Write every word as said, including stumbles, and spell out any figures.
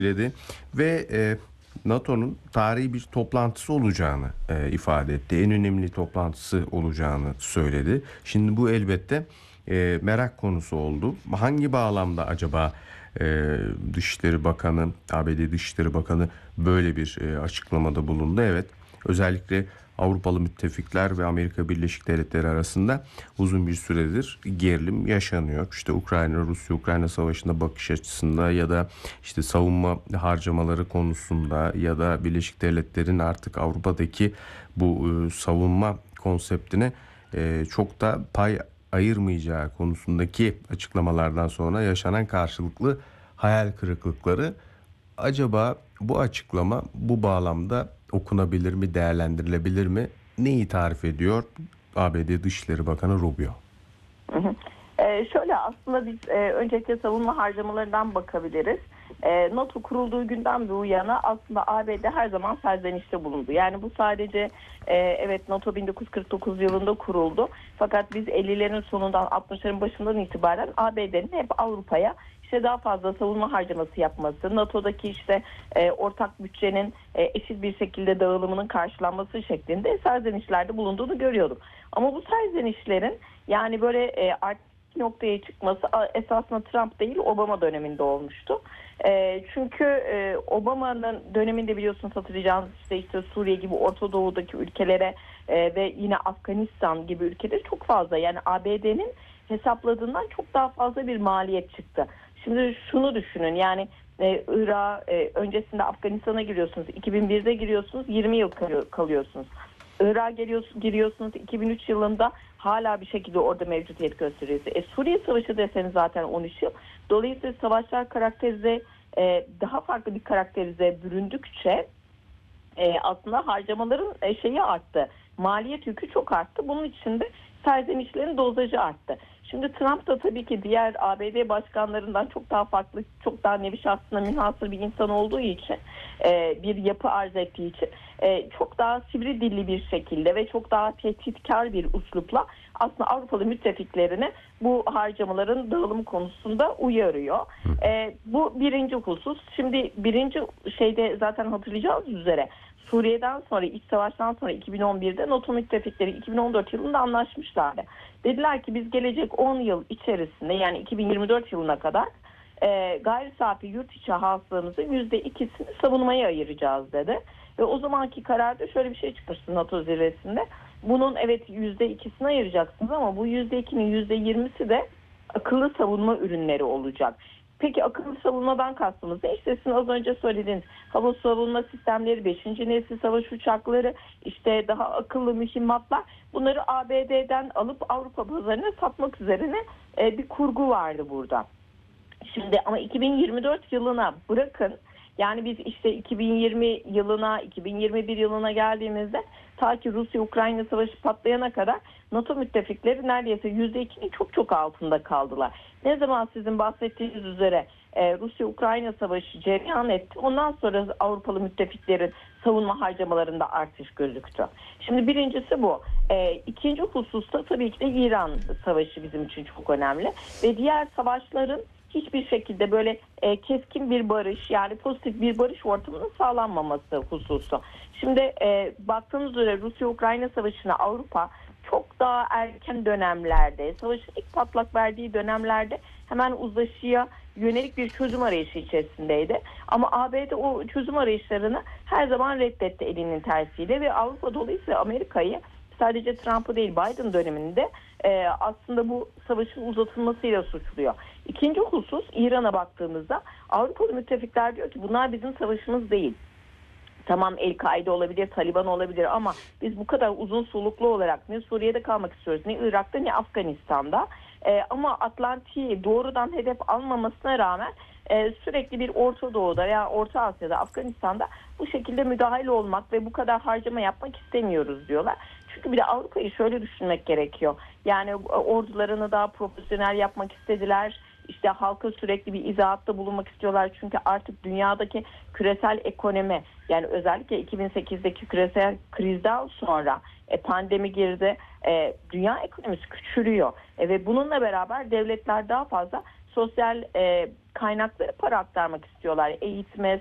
dedi ve e, NATO'nun tarihi bir toplantısı olacağını e, ifade etti. En önemli toplantısı olacağını söyledi. Şimdi bu elbette e, merak konusu oldu. Hangi bağlamda acaba e, Dışişleri Bakanı, A B D Dışişleri Bakanı böyle bir e, açıklamada bulundu? Evet, özellikle Avrupalı müttefikler ve Amerika Birleşik Devletleri arasında uzun bir süredir gerilim yaşanıyor. İşte Ukrayna, Rusya-Ukrayna savaşında bakış açısında ya da işte savunma harcamaları konusunda ya da Birleşik Devletler'in artık Avrupa'daki bu e, savunma konseptine e, çok da pay ayırmayacağı konusundaki açıklamalardan sonra yaşanan karşılıklı hayal kırıklıkları. Acaba bu açıklama bu bağlamda okunabilir mi, değerlendirilebilir mi? Neyi tarif ediyor A B D Dışişleri Bakanı Rubio? Hı hı. Ee, şöyle aslında biz e, öncelikle savunma harcamalarından bakabiliriz. E, NATO kurulduğu günden bu yana aslında A B D her zaman serzenişte bulundu. Yani bu sadece e, evet NATO bin dokuz yüz kırk dokuz yılında kuruldu. Fakat biz ellilerin sonundan altmışların başından itibaren A B D'nin hep Avrupa'ya işte daha fazla savunma harcaması yapması, NATO'daki işte e, ortak bütçenin e, eşit bir şekilde dağılımının karşılanması şeklinde serzenişlerde bulunduğunu görüyorduk. Ama bu serzenişlerin yani böyle e, artık noktaya çıkması esasında Trump değil Obama döneminde olmuştu. E, çünkü e, Obama'nın döneminde biliyorsunuz hatırlayacağınız işte, işte Suriye gibi Orta Doğu'daki ülkelere e, ve yine Afganistan gibi ülkelere çok fazla yani A B D'nin hesapladığından çok daha fazla bir maliyet çıktı. Şimdi şunu düşünün yani e, Irak e, öncesinde Afganistan'a giriyorsunuz, iki bin birde giriyorsunuz, yirmi yıl kalıyorsunuz. Irak'a giriyorsunuz iki bin üç yılında hala bir şekilde orada mevcudiyet gösteriyorsunuz. E, Suriye Savaşı deseniz zaten on üç yıl. Dolayısıyla savaşlar karakterize e, daha farklı bir karakterize büründükçe e, aslında harcamaların e, şeyi arttı. Maliyet yükü çok arttı. Bunun için de serzenişlerin dozajı arttı. Şimdi Trump da tabii ki diğer A B D başkanlarından çok daha farklı, çok daha nevi şahsına münhasır bir insan olduğu için, e, bir yapı arz ettiği için e, çok daha sivri dilli bir şekilde ve çok daha tehditkar bir üslupla aslında Avrupalı müttefiklerine bu harcamaların dağılımı konusunda uyarıyor. E, bu birinci husus. Şimdi birinci şeyde zaten hatırlayacağınız üzere Suriye'den sonra, iç savaştan sonra iki bin on birde NATO müttefikleri iki bin on dört yılında anlaşmışlardı. Dediler ki biz gelecek on yıl içerisinde yani iki bin yirmi dört yılına kadar e, gayri safi yurt içi hasılamızın yüzde ikisini savunmaya ayıracağız dedi. Ve o zamanki kararda şöyle bir şey çıkmıştı NATO zirvesinde. Bunun evet yüzde ikisini ayıracaksınız ama bu yüzde ikinin yüzde yirmisi de akıllı savunma ürünleri olacak. Peki akıllı savunmadan kastımız ne? İşte sizin az önce söylediğiniz hava savunma sistemleri, beşinci nesil savaş uçakları, işte daha akıllı mühimmatlar, bunları A B D'den alıp Avrupa pazarına satmak üzerine e, bir kurgu vardı burada. Şimdi ama iki bin yirmi dört yılına bırakın, yani biz işte iki bin yirmi yılına, iki bin yirmi bir yılına geldiğimizde ta ki Rusya-Ukrayna savaşı patlayana kadar NATO müttefikleri neredeyse yüzde ikinin çok çok altında kaldılar. Ne zaman sizin bahsettiğiniz üzere e, Rusya-Ukrayna savaşı cereyan etti, ondan sonra Avrupalı müttefiklerin savunma harcamalarında artış gözüktü. Şimdi birincisi bu. E, ikinci hususta tabii ki de İran savaşı bizim için çok önemli ve diğer savaşların hiçbir şekilde böyle e, keskin bir barış, yani pozitif bir barış ortamının sağlanmaması hususu. Şimdi e, baktığımız üzere Rusya-Ukrayna savaşına Avrupa çok daha erken dönemlerde, savaşın ilk patlak verdiği dönemlerde hemen uzlaşıya yönelik bir çözüm arayışı içerisindeydi. Ama A B D o çözüm arayışlarını her zaman reddetti elinin tersiyle ve Avrupa dolayısıyla Amerika'yı, sadece Trump'ı değil Biden döneminde e, aslında bu savaşın uzatılmasıyla suçluyor. İkinci husus, İran'a baktığımızda Avrupalı müttefikler diyor ki bunlar bizim savaşımız değil. Tamam, El-Kaide olabilir, Taliban olabilir ama biz bu kadar uzun soluklu olarak ne Suriye'de kalmak istiyoruz, ne Irak'ta, ne Afganistan'da. Ee, ama Atlantik'i doğrudan hedef almamasına rağmen e, sürekli bir Orta Doğu'da veya Orta Asya'da, Afganistan'da bu şekilde müdahil olmak ve bu kadar harcama yapmak istemiyoruz diyorlar. Çünkü bir de Avrupa'yı şöyle düşünmek gerekiyor. Yani ordularını daha profesyonel yapmak istediler. İşte halka sürekli bir izahatta bulunmak istiyorlar. Çünkü artık dünyadaki küresel ekonomi, yani özellikle iki bin sekizdeki küresel krizden sonra e, pandemi girdi. E, dünya ekonomisi küçülüyor. E, ve bununla beraber devletler daha fazla sosyal e, kaynakları para aktarmak istiyorlar. Eğitime,